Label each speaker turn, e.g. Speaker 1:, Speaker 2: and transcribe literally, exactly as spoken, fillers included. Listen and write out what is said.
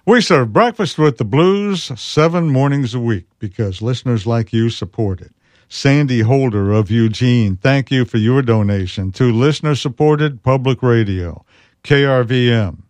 Speaker 1: We serve breakfast with the blues seven mornings a week because listeners like you support it. Sandy Holder of Eugene, thank you for your donation to listener-supported public radio, K R V M.